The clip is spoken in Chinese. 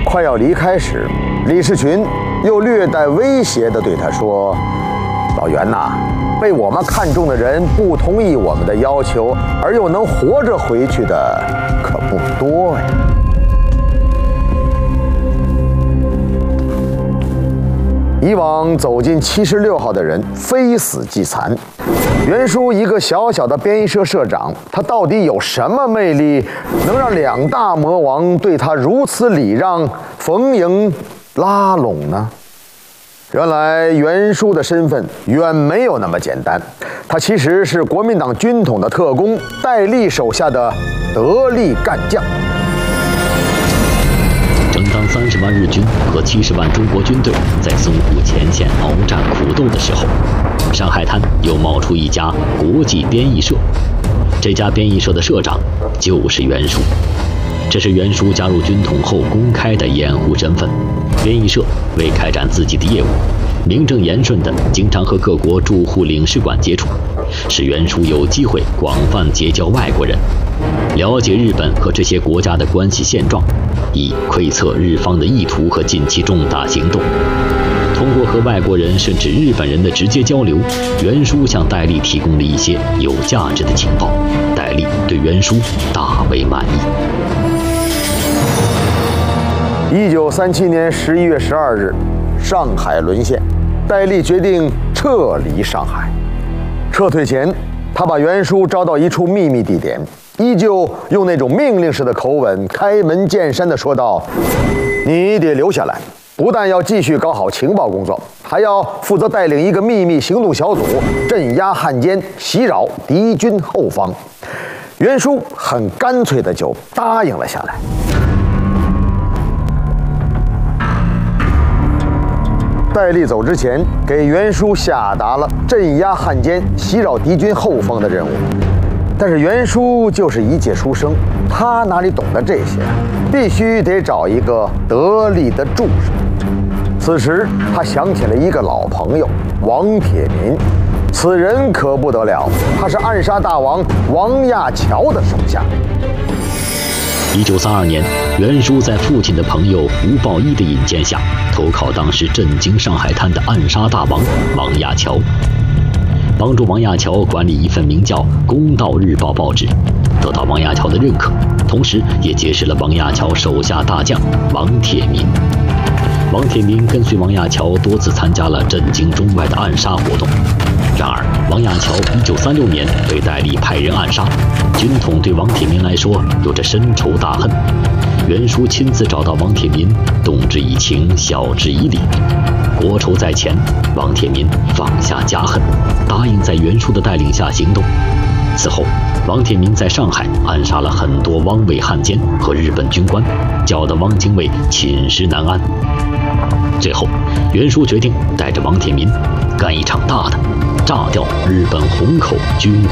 快要离开时，李士群又略带威胁地对他说：“老袁呐，被我们看中的人不同意我们的要求，而又能活着回去的可不多呀。”以往走进76号的人非死即残。袁叔一个小小的编译社社长，他到底有什么魅力，能让2大魔王对他如此礼让、逢迎拉拢呢？原来袁叔的身份远没有那么简单，他其实是国民党军统的特工戴笠手下的得力干将。 正当30万日军和70万中国军队在淞沪前线鏖战苦斗的时候，上海滩又冒出一家国际编译社。这家编译社的社长就是袁叔，这是袁叔加入军统后公开的掩护身份。编译社为开展自己的业务，名正言顺地经常和各国驻沪领事馆接触，使袁叔有机会广泛结交外国人，了解日本和这些国家的关系现状，以窥测日方的意图和近期重大行动。通过和外国人甚至日本人的直接交流，袁叔向戴笠提供了一些有价值的情报，戴笠对袁叔大为满意。 1937年11月12日，上海沦陷，戴笠决定撤离上海。撤退前，他把袁叔招到一处秘密地点，依旧用那种命令式的口吻，开门见山地说道：“你得留下来，不但要继续搞好情报工作，还要负责带领一个秘密行动小组，镇压汉奸，袭扰敌军后方。”袁叔很干脆地就答应了下来。戴笠走之前，给袁叔下达了镇压汉奸、袭扰敌军后方的任务。但是袁叔就是一介书生，他哪里懂得这些？必须得找一个得力的助手。此时他想起了一个老朋友王铁民，此人可不得了，他是暗杀大王王亚樵的手下。 1932年，袁叔在父亲的朋友吴抱一的引荐下，投靠当时震惊上海滩的暗杀大王王亚樵，帮助王亚樵管理一份名叫《公道日报》报纸，得到王亚樵的认可，同时也结识了王亚樵手下大将王铁民。王铁民跟随王亚樵多次参加了震惊中外的暗杀活动。然而，王亚樵1936年被戴笠派人暗杀，军统对王铁民来说有着深仇大恨。袁叔亲自找到王铁民，动之以情，晓之以理。国仇在前，王铁民放下家恨，答应在袁叔的带领下行动。此后，王铁民在上海暗杀了很多汪伪汉奸和日本军官，搅得汪精卫寝食难安。最后，袁叔决定带着王铁民干一场大的，炸掉日本虹口军